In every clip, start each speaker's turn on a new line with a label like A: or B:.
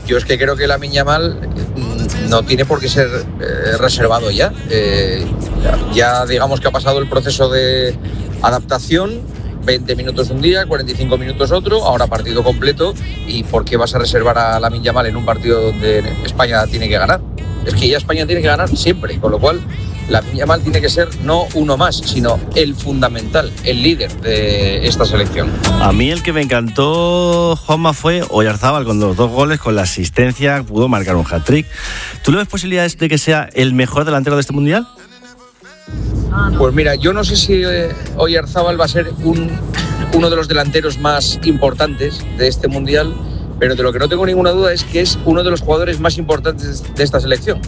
A: Yo es que creo que Lamine Yamal no tiene por qué ser reservado ya. Ya digamos que ha pasado el proceso de adaptación, 20 minutos un día, 45 minutos otro, ahora partido completo. ¿Y por qué vas a reservar a Lamine Yamal en un partido donde España tiene que ganar? Es que ya España tiene que ganar siempre, con lo cual Lamine Yamal tiene que ser no uno más, sino el fundamental, el líder de esta selección.
B: A mí el que me encantó, Juanma, fue Oyarzábal con los 2 goles, con la asistencia, pudo marcar un hat-trick. ¿Tú le ves posibilidades de que sea el mejor delantero de este Mundial?
A: Pues mira, yo no sé si Oyarzábal va a ser uno de los delanteros más importantes de este Mundial, pero de lo que no tengo ninguna duda es que es uno de los jugadores más importantes de esta selección.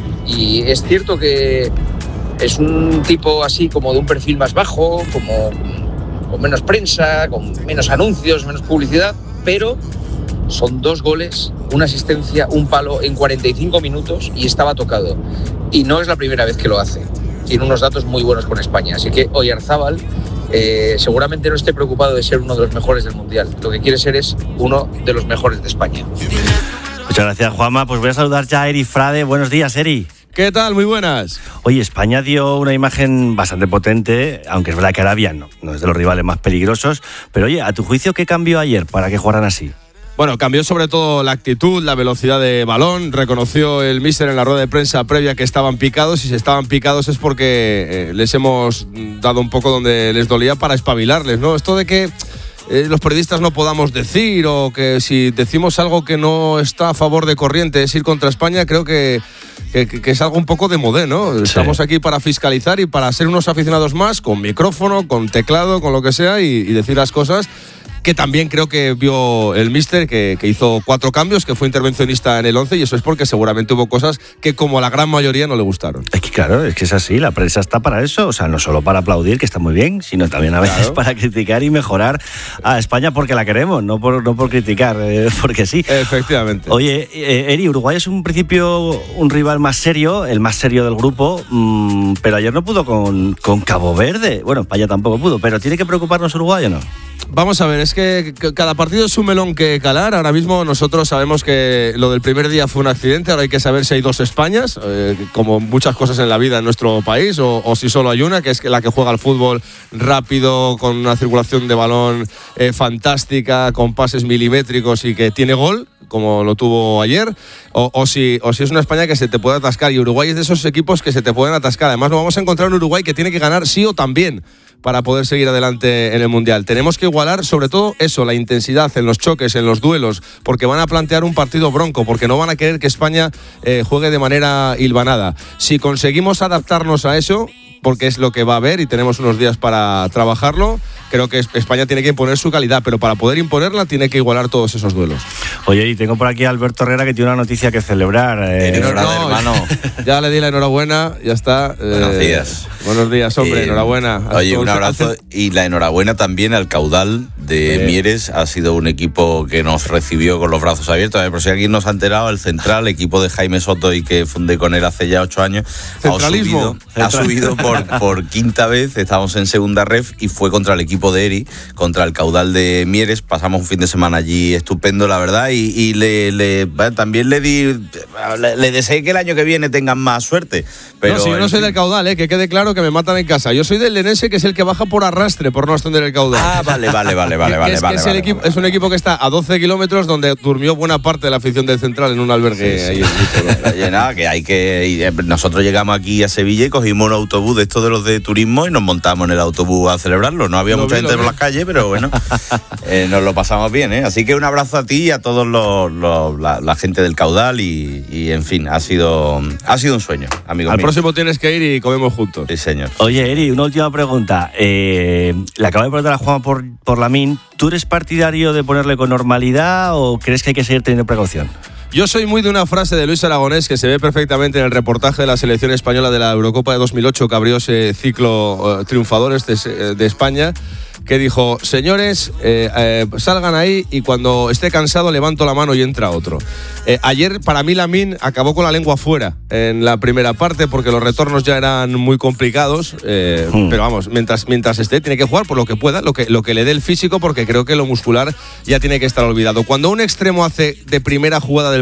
A: Y es cierto que es un tipo así como de un perfil más bajo, como con menos prensa, con menos anuncios, menos publicidad, pero son 2 goles, una asistencia, un palo en 45 minutos y estaba tocado. Y no es la primera vez que lo hace. Tiene unos datos muy buenos con España. Así que Oyarzábal seguramente no esté preocupado de ser uno de los mejores del Mundial. Lo que quiere ser es uno de los mejores de España.
B: Muchas gracias, Juanma. Pues voy a saludar ya a Eri Frade. Buenos días, Eri.
C: ¿Qué tal? Muy buenas.
B: Oye, España dio una imagen bastante potente, aunque es verdad que Arabia no es de los rivales más peligrosos. Pero oye, a tu juicio, ¿qué cambió ayer para que jugaran así?
C: Bueno, cambió sobre todo la actitud, la velocidad de balón. Reconoció el míster en la rueda de prensa previa que estaban picados, y si estaban picados es porque les hemos dado un poco donde les dolía para espabilarles, ¿no? Esto de que los periodistas no podamos decir, o que si decimos algo que no está a favor de corriente es ir contra España, creo que es algo un poco de modé, ¿no? Sí. Estamos aquí para fiscalizar y para ser unos aficionados más, con micrófono, con teclado, con lo que sea, y decir las cosas que también creo que vio el míster, que hizo 4 cambios, que fue intervencionista en el 11, y eso es porque seguramente hubo cosas que, como a la gran mayoría, no le gustaron.
B: Es que claro, es que es así, la prensa está para eso, o sea, no solo para aplaudir, que está muy bien, sino también a veces para criticar y mejorar a España porque la queremos, no por criticar, porque sí.
C: Efectivamente.
B: Oye, Eri, Uruguay es un principio un rival más serio, el más serio del grupo, pero ayer no pudo con Cabo Verde. Bueno, España tampoco pudo, pero ¿tiene que preocuparnos Uruguay o no?
C: Vamos a ver, es que cada partido es un melón que calar. Ahora mismo nosotros sabemos que lo del primer día fue un accidente, ahora hay que saber si hay 2 Españas, como muchas cosas en la vida en nuestro país, o si solo hay una, que es la que juega al fútbol rápido, con una circulación de balón fantástica, con pases milimétricos y que tiene gol, como lo tuvo ayer, o si es una España que se te puede atascar, y Uruguay es de esos equipos que se te pueden atascar. Además, nos vamos a encontrar un Uruguay que tiene que ganar sí o también para poder seguir adelante en el Mundial. Tenemos que igualar, sobre todo eso, la intensidad en los choques, en los duelos, porque van a plantear un partido bronco, porque no van a querer que España juegue de manera hilvanada. Si conseguimos adaptarnos a eso, porque es lo que va a haber y tenemos unos días para trabajarlo, creo que España tiene que imponer su calidad, pero para poder imponerla tiene que igualar todos esos duelos.
B: Oye, y tengo por aquí a Alberto Herrera, que tiene una noticia que celebrar.
C: Hermano. Ya le di la enhorabuena, ya está.
D: Buenos días.
C: Buenos días, hombre, enhorabuena.
D: Oye, un abrazo y la enhorabuena también al Caudal de Mieres. Ha sido un equipo que nos recibió con los brazos abiertos. Por si alguien nos ha enterado, el Central, equipo de Jaime Soto y que fundé con él hace ya 8 años, ha subido por 5ª vez. Estamos en segunda ref y fue contra el equipo de Eri, contra el Caudal de Mieres. Pasamos un fin de semana allí estupendo, la verdad, y también le deseé que el año que viene tengan más suerte. Pero
C: no, si yo no soy del Caudal, que quede claro que me matan en casa. Yo soy del Lenense, que es el que baja por arrastre, por no ascender el Caudal.
D: Ah, vale.
C: Es un equipo que está a 12 kilómetros, donde durmió buena parte de la afición del Central en un albergue.
D: Sí. Oye, nada, que hay que... Nosotros llegamos aquí a Sevilla y cogimos un autobús de estos de los de turismo y nos montamos en el autobús a celebrarlo. No había mucha gente por las calles, pero bueno, nos lo pasamos bien, ¿eh? Así que un abrazo a ti y a todos la gente del Caudal y en fin, ha sido un sueño, amigo mío.
C: Al próximo tienes que ir y comemos juntos.
D: Sí, señor.
B: Oye, Eri, una última pregunta. Le acabo de preguntar a Juan por Lamine. ¿Tú eres partidario de ponerle con normalidad o crees que hay que seguir teniendo precaución?
C: Yo soy muy de una frase de Luis Aragonés que se ve perfectamente en el reportaje de la selección española de la Eurocopa de 2008, que abrió ese ciclo triunfadores de España, que dijo: señores, salgan ahí y cuando esté cansado levanto la mano y entra otro. Ayer para mí Lamine acabó con la lengua fuera en la primera parte porque los retornos ya eran muy complicados, pero vamos, mientras esté tiene que jugar por lo que pueda, lo que le dé el físico, porque creo que lo muscular ya tiene que estar olvidado. Cuando un extremo hace de primera jugada del